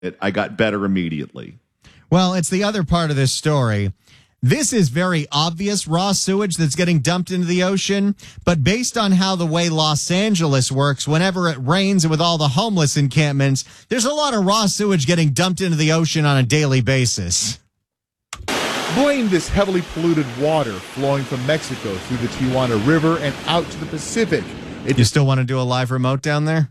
I got better immediately. Well, it's the other part of this story. This is very obvious raw sewage that's getting dumped into the ocean, but based on how the way Los Angeles works, whenever it rains and with all the homeless encampments, there's a lot of raw sewage getting dumped into the ocean on a daily basis. Blame this heavily polluted water flowing from Mexico through the Tijuana River and out to the Pacific. You still want to do a live remote down there?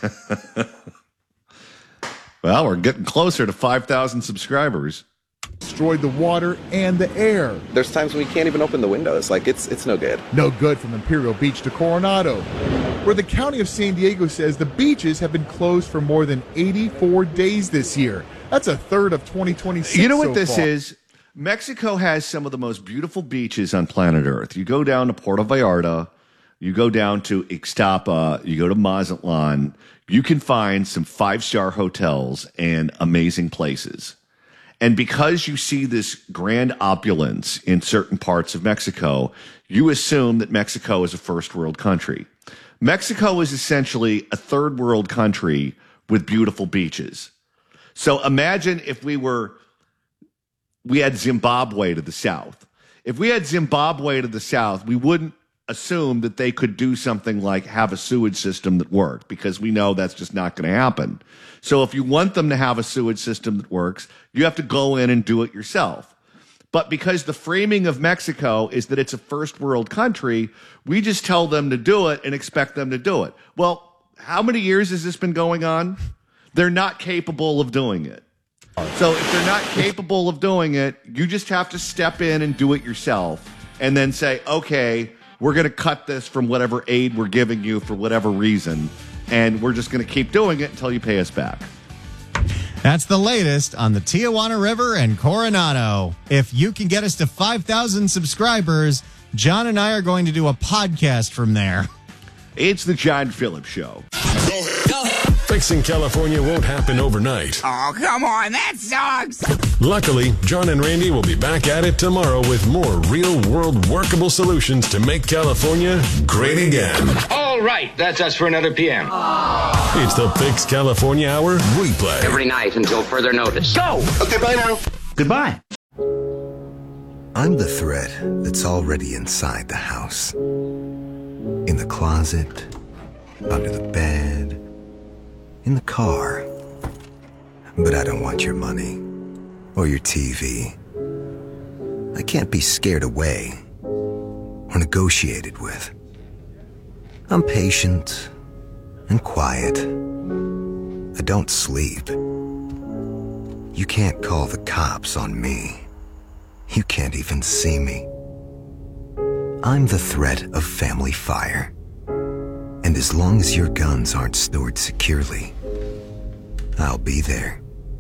Well, we're getting closer to 5,000 subscribers. Destroyed the water and the air. There's times when we can't even open the windows. Like, it's no good. No good from Imperial Beach to Coronado, where the county of San Diego says the beaches have been closed for more than 84 days this year. That's a third of 2026. You know what this is? Mexico has some of the most beautiful beaches on planet Earth. You go down to Puerto Vallarta, you go down to Ixtapa, you go to Mazatlan, you can find some 5-star hotels and amazing places. And because you see this grand opulence in certain parts of Mexico, you assume that Mexico is a first world country. Mexico is essentially a third world country with beautiful beaches. So imagine if we had Zimbabwe to the south. If we had Zimbabwe to the south, we wouldn't assume that they could do something like have a sewage system that worked, because we know that's just not going to happen. So if you want them to have a sewage system that works, you have to go in and do it yourself. But because the framing of Mexico is that it's a first world country, we just tell them to do it and expect them to do it. Well, how many years has this been going on? They're not capable of doing it. So if they're not capable of doing it, you just have to step in and do it yourself and then say, okay, we're going to cut this from whatever aid we're giving you for whatever reason, and we're just going to keep doing it until you pay us back. That's the latest on the Tijuana River and Coronado. If you can get us to 5,000 subscribers, John and I are going to do a podcast from there. It's the John Phillips Show. Fixing California won't happen overnight. Oh, come on, that sucks. Luckily, John and Randy will be back at it tomorrow with more real-world workable solutions to make California great again. All right, that's us for another PM. It's the Fix California Hour replay. Every night until further notice. Go! Okay, bye now. Goodbye. I'm the thread that's already inside the house. In the closet, under the bed, in the car. But I don't want your money or your TV. I can't be scared away or negotiated with. I'm patient and quiet. I don't sleep. You can't call the cops on me. You can't even see me. I'm the threat of family fire. And as long as your guns aren't stored securely, I'll be there.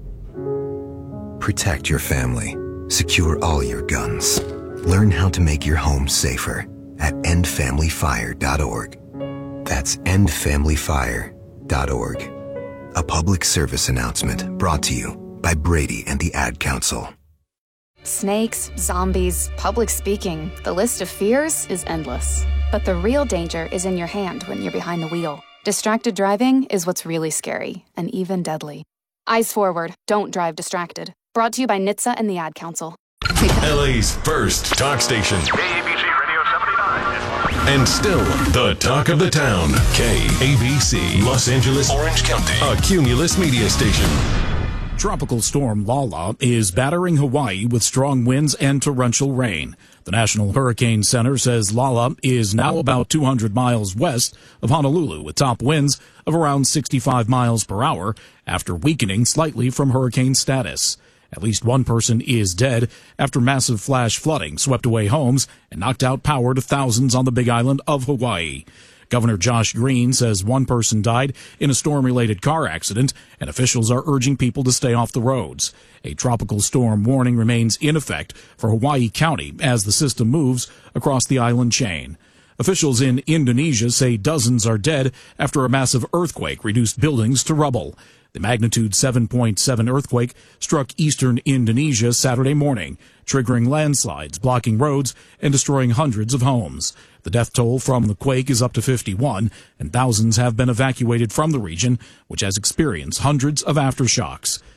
Protect your family. Secure all your guns. Learn how to make your home safer at endfamilyfire.org. That's endfamilyfire.org. A public service announcement brought to you by Brady and the Ad Council. Snakes, zombies, public speaking. The list of fears is endless. But the real danger is in your hand when you're behind the wheel. Distracted driving is what's really scary and even deadly. Eyes forward. Don't drive distracted. Brought to you by NHTSA and the Ad Council. LA's first talk station. KABC Radio 79. And still the talk of the town. KABC, Los Angeles, Orange County, a Cumulus media station. Tropical storm Lala is battering Hawaii with strong winds and torrential rain. The National Hurricane Center says Lala is now about 200 miles west of Honolulu with top winds of around 65 miles per hour after weakening slightly from hurricane status. At least one person is dead after massive flash flooding swept away homes and knocked out power to thousands on the Big Island of Hawaii. Governor Josh Green says one person died in a storm-related car accident, and officials are urging people to stay off the roads. A tropical storm warning remains in effect for Hawaii County as the system moves across the island chain. Officials in Indonesia say dozens are dead after a massive earthquake reduced buildings to rubble. The magnitude 7.7 earthquake struck eastern Indonesia Saturday morning, triggering landslides, blocking roads, and destroying hundreds of homes. The death toll from the quake is up to 51, and thousands have been evacuated from the region, which has experienced hundreds of aftershocks.